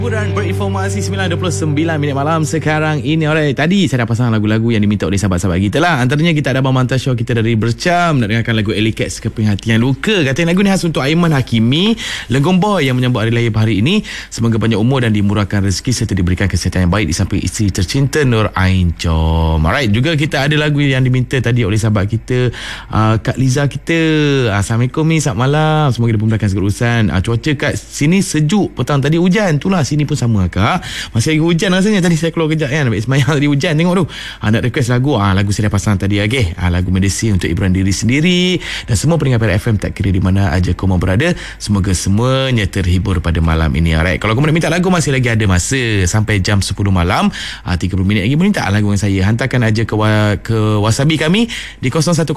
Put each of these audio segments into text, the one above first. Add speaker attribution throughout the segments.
Speaker 1: Hiburan berinformasi 9.29 minit malam sekarang ini. Alright, tadi saya dah pasang lagu-lagu yang diminta oleh sahabat-sahabat kita lah. Antaranya kita ada Abang Manta Show kita dari Bercam nak dengarkan lagu Ellie Cats Keping Hati Yang Luka. Katanya lagu ni khas untuk Aiman Hakimi, Lenggong Boy yang menyambut hari lahir hari ini. Semoga panjang umur dan dimurahkan rezeki serta diberikan kesihatan yang baik di samping isteri tercinta Nur Ain Chom. Alright, juga kita ada lagu yang diminta tadi oleh sahabat kita, Kak Liza kita. Assalamualaikum ni, selamat malam. Semoga dimudahkan segala urusan. Cuaca kat sini sejuk, petang tadi hujan. Itulah sini pun sama Kak. Masih lagi hujan rasanya. Tadi saya keluar kejap kan, habis semayang tadi hujan. Tengok tu. Nak request lagu, lagu saya dah pasang tadi. Okay, lagu Medicine untuk hiburan diri sendiri dan semua pendengar Pera FM tak kira di mana aja kau mau berada. Semoga semuanya terhibur pada malam ini. Alright, kalau kau nak minta lagu masih lagi ada masa sampai jam 10 malam. 30 minit lagi boleh minta lagu dengan saya. Hantarkan aja ke Wasabi kami di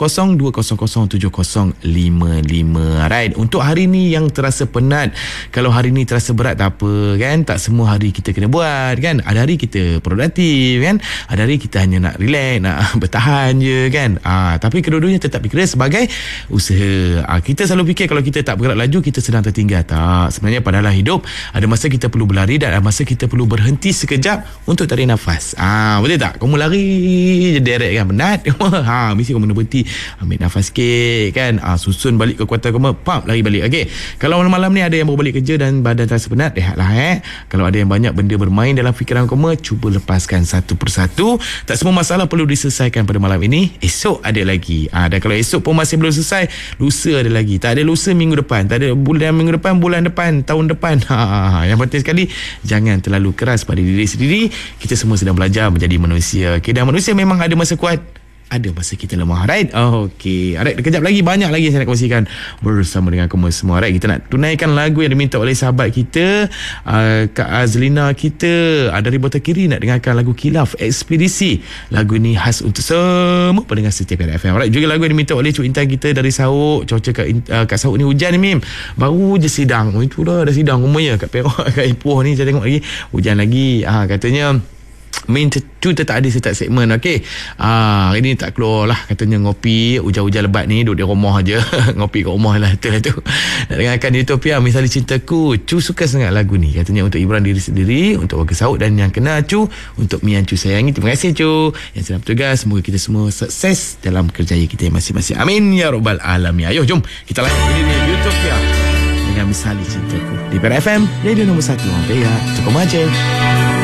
Speaker 1: 0112007055. Alright, untuk hari ni yang terasa penat, kalau hari ni terasa berat tak apa kan, tak semua hari kita kena buat kan. Ada hari kita produktif kan, ada hari kita hanya nak relax, nak bertahan je kan. Tapi kedua-duanya tetap dikira sebagai usaha. Kita selalu fikir kalau kita tak bergerak laju kita sedang tertinggal. Tak, sebenarnya padahal hidup ada masa kita perlu berlari dan ada masa kita perlu berhenti sekejap untuk tarik nafas. Betul tak? Kamu lari je direct kan, penat. Mesti kamu berhenti, ambil nafas sikit kan. Susun balik kekuatan kamu, lari balik. Okey, kalau malam ni ada yang baru balik kerja dan badan terasa penat, rehatlah. Kalau ada yang banyak benda bermain dalam fikiran kamu, cuba lepaskan satu persatu. Tak semua masalah perlu diselesaikan pada malam ini. Esok ada lagi. Dan kalau esok pun masih belum selesai, lusa ada lagi. Tak ada lusa, minggu depan. Tak ada minggu depan, bulan depan, tahun depan. Yang penting sekali, jangan terlalu keras pada diri sendiri. Kita semua sedang belajar menjadi manusia. Dan manusia memang ada masa kuat, ada masa kita lemah. Right? Okey. Alright, kejap lagi banyak lagi saya nak kongsikan bersama dengan kamu semua. Alright, kita nak tunaikan lagu yang diminta oleh sahabat kita, Kak Azlina kita. Dari Botol Kiri nak dengarkan lagu Khilaf Ekspedisi. Lagu ni khas untuk semua pendengar setiap FM. Alright, juga lagu yang diminta oleh Cuk Intan kita dari Sauk. Cuaca kat Sauk ni hujan ni Mim. Baru je sidang. Itu dah sidang umumnya kat Perak, kat Ipoh ni saya tengok lagi hujan lagi. Katanya main tu tak ada start segmen. Okey, hari ni tak keluar lah katanya, ngopi hujan-hujan lebat ni, duduk di rumah aja. Ngopi kat rumah lah, itulah tu. Nak dengarkan Utopia, Misalnya Cintaku. Cu suka sangat lagu ni, katanya untuk hiburan diri sendiri, untuk warga Sauk dan yang kenal Cu, untuk Mian Cu sayangi. Terima kasih Cu yang sedang bertugas. Semoga kita semua sukses dalam kerjaya kita masing-masing. Amin ya rabbal alamin. Ayuh, jom kita layan ini Utopia dengan Misalnya Cintaku di Pera FM, radio nombor 1 Perak. Cukup aja.